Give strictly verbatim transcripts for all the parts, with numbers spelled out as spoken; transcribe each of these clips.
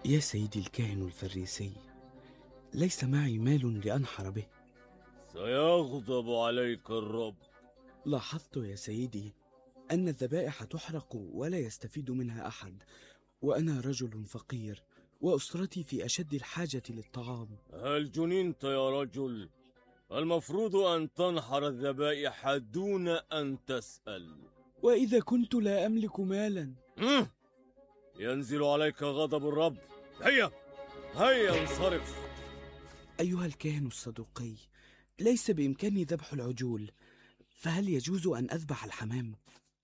يا سيدي الكاهن الفريسي، ليس معي مال لأنحر به. سيغضب عليك الرب. لاحظت يا سيدي أن الذبائح تحرق ولا يستفيد منها أحد، وأنا رجل فقير وأسرتي في أشد الحاجة للطعام. هل جننت يا رجل؟ المفروض أن تنحر الذبائح دون أن تسأل. وإذا كنت لا أملك مالا؟ ينزل عليك غضب الرب. هيا هيا انصرف. أيها الكاهن الصدوقي، ليس بإمكاني ذبح العجول، فهل يجوز أن أذبح الحمام؟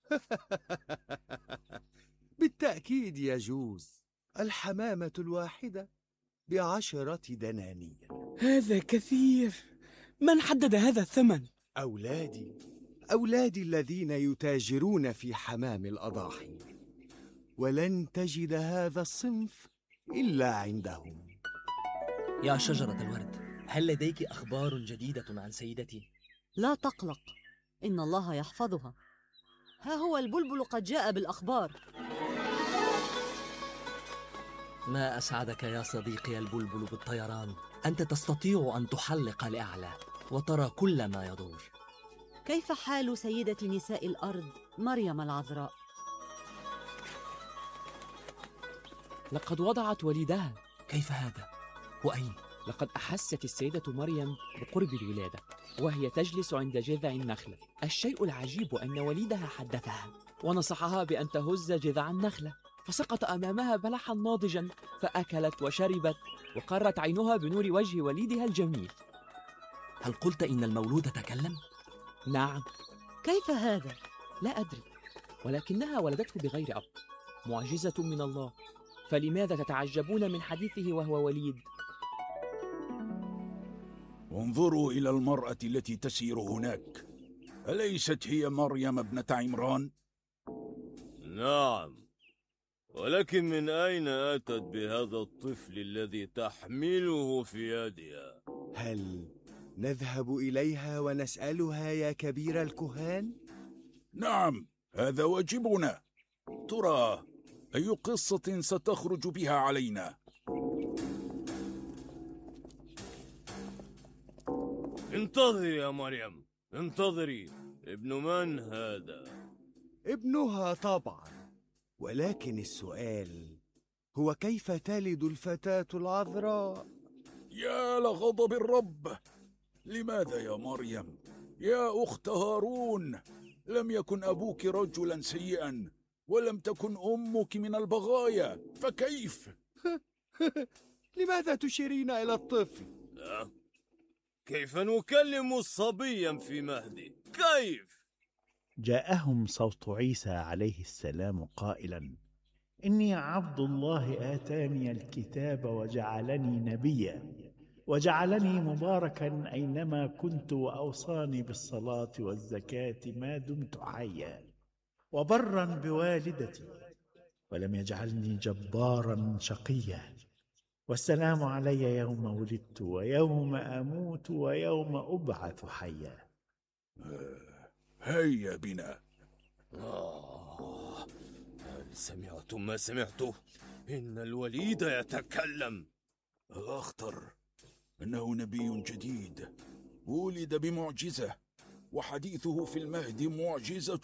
بالتأكيد يجوز. الحمامة الواحدة بعشرة دنانير. هذا كثير. من حدد هذا الثمن؟ أولادي أولادي الذين يتاجرون في حمام الأضاحي، ولن تجد هذا الصنف إلا عندهم. يا شجرة الورد، هل لديك أخبار جديدة عن سيدتي؟ لا تقلق، إن الله يحفظها. ها هو البلبل قد جاء بالأخبار. ما أسعدك يا صديقي البلبل بالطيران. أنت تستطيع أن تحلق لأعلى وترى كل ما يدور. كيف حال سيدة نساء الأرض مريم العذراء؟ لقد وضعت وليدها. كيف هذا؟ وأين؟ لقد أحست السيدة مريم بقرب الولادة وهي تجلس عند جذع النخلة. الشيء العجيب أن وليدها حدثها ونصحها بأن تهز جذع النخلة، فسقط أمامها بلحا ناضجا فأكلت وشربت، وقرت عينها بنور وجه وليدها الجميل. هل قلت إن المولود تكلم؟ نعم. كيف هذا؟ لا أدري، ولكنها ولدته بغير أب، معجزة من الله. فلماذا تتعجبون من حديثه وهو وليد؟ انظروا إلى المرأة التي تسير هناك، أليست هي مريم ابنة عمران؟ نعم، ولكن من أين أتت بهذا الطفل الذي تحمله في يدها؟ هل نذهب إليها ونسألها يا كبير الكهان؟ نعم، هذا واجبنا. ترى أي قصة ستخرج بها علينا؟ انتظري يا مريم، انتظري. ابن من هذا؟ ابنها طبعا، ولكن السؤال هو كيف تلد الفتاة العذراء؟ يا لغضب الرب! لماذا يا مريم؟ يا أخت هارون، لم يكن أبوك رجلا سيئا ولم تكن أمك من البغايا، فكيف؟ لماذا تشيرين إلى الطفل؟ لا. كيف نكلم صبيا في مهدي؟ كيف؟ جاءهم صوت عيسى عليه السلام قائلا: إني عبد الله آتاني الكتاب وجعلني نبيا وجعلني مباركا أينما كنت وأوصاني بالصلاة والزكاة ما دمت حيا وبرا بوالدتي ولم يجعلني جبارا شقيا، والسلام علي يوم ولدت ويوم أموت ويوم أبعث حيا. هيا بنا. آه، هل سمعتم ما سمعته؟ إن الوليد يتكلم. الأخطر أنه نبي جديد ولد بمعجزة، وحديثه في المهد معجزة